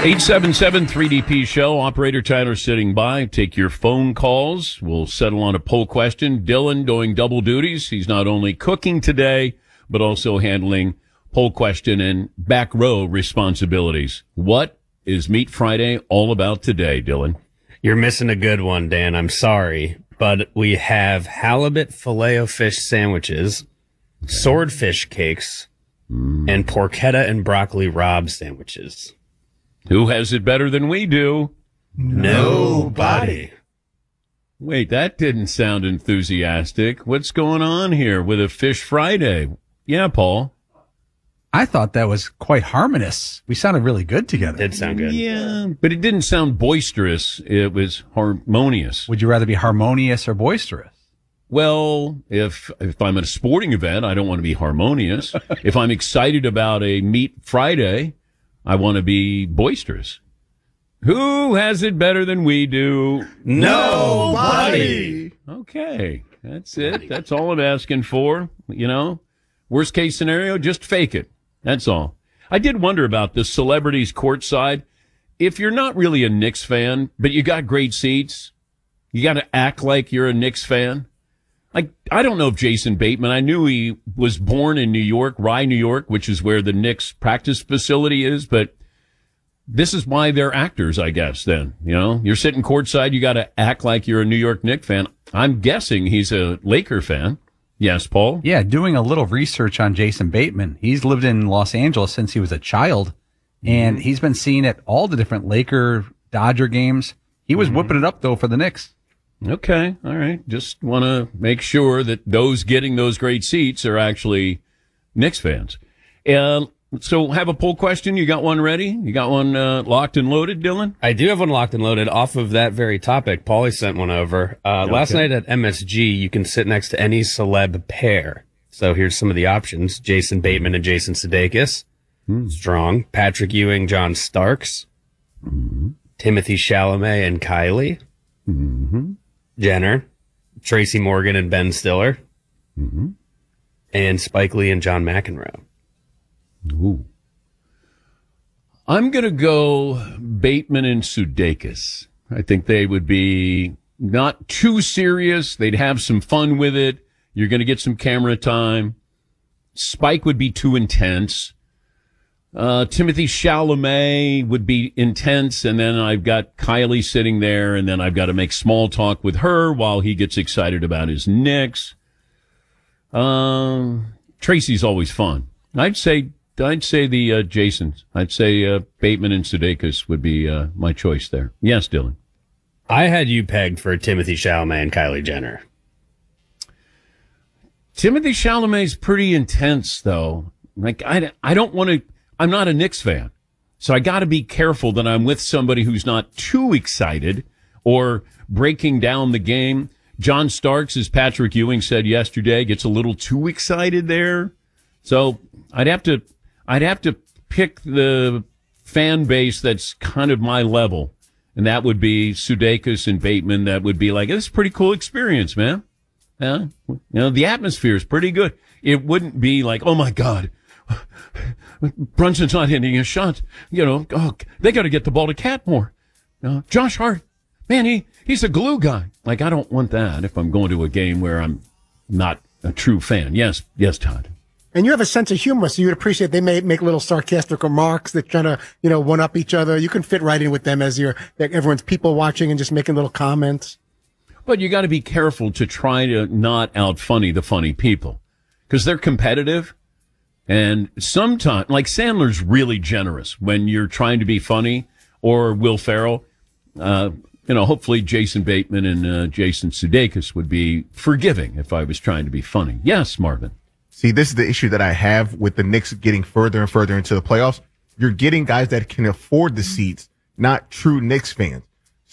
877-3DP Show. Operator Tyler sitting by. Take your phone calls. We'll settle on a poll question. Dylan doing double duties. He's not only cooking today, but also handling poll question and back row responsibilities. What is Meat Friday all about today, Dylan? You're missing a good one, Dan. I'm sorry. But we have halibut filet-o-fish sandwiches, swordfish cakes, and porchetta and broccoli rabe sandwiches. Who has it better than we do? Nobody. Wait, that didn't sound enthusiastic. What's going on here with a Fish Friday? Yeah, Paul. I thought that was quite harmonious. We sounded really good together. Did sound good. Yeah, but it didn't sound boisterous. It was harmonious. Would you rather be harmonious or boisterous? Well, if I'm at a sporting event, I don't want to be harmonious. If I'm excited about a Meat Friday, I want to be boisterous. Who has it better than we do? Nobody. Okay, that's it. That's all I'm asking for. You know, worst case scenario, just fake it. That's all. I did wonder about the celebrities courtside. If you're not really a Knicks fan, but you got great seats, you got to act like you're a Knicks fan. Like, I don't know if Jason Bateman, I knew he was born in New York, Rye, New York, which is where the Knicks practice facility is, but this is why they're actors, I guess, then. You know, you're sitting courtside, you got to act like you're a New York Knicks fan. I'm guessing he's a Laker fan. Yes, Paul? Yeah, doing a little research on Jason Bateman. He's lived in Los Angeles since he was a child, and he's been seen at all the different Laker Dodger games. He was whipping it up, though, for the Knicks. Okay, all right. Just want to make sure that those getting those great seats are actually Knicks fans. So have a poll question. You got one ready? You got one locked and loaded, Dylan? I do have one locked and loaded off of that very topic. Paulie sent one over. Last night at MSG, you can sit next to any celeb pair. So here's some of the options. Jason Bateman and Jason Sudeikis. Strong. Patrick Ewing, John Starks. Timothy Chalamet and Kylie. Jenner, Tracy Morgan and Ben Stiller, and Spike Lee and John McEnroe. Ooh. I'm going to go Bateman and Sudeikis. I think they would be not too serious. They'd have some fun with it. You're going to get some camera time. Spike would be too intense. Timothy Chalamet would be intense, and then I've got Kylie sitting there, and then I've got to make small talk with her while he gets excited about his Knicks. Tracy's always fun. I'd say the Jasons. I'd say Bateman and Sudeikis would be my choice there. Yes, Dylan. I had you pegged for Timothy Chalamet and Kylie Jenner. Timothy Chalamet's pretty intense, though. Like I don't want to. I'm not a Knicks fan, so I got to be careful that I'm with somebody who's not too excited or breaking down the game. John Starks, as Patrick Ewing said yesterday, gets a little too excited there. So I'd have to pick the fan base that's kind of my level, and that would be Sudeikis and Bateman. That would be like, it's a pretty cool experience, man. You know, the atmosphere is pretty good. It wouldn't be like, oh my God, Brunson's not hitting a shot. You know, oh, they got to get the ball to Cat more. Josh Hart, man, he's a glue guy. Like, I don't want that if I'm going to a game where I'm not a true fan. Yes, Todd. And you have a sense of humor, so you'd appreciate they may make little sarcastic remarks that trying to, one up each other. You can fit right in with them as everyone's people watching and just making little comments. But you got to be careful to try to not out funny the funny people because they're competitive. And sometimes, like Sandler's really generous when you're trying to be funny, or Will Ferrell. Hopefully Jason Bateman and Jason Sudeikis would be forgiving if I was trying to be funny. Yes, Marvin. See, this is the issue that I have with the Knicks getting further and further into the playoffs. You're getting guys that can afford the seats, not true Knicks fans.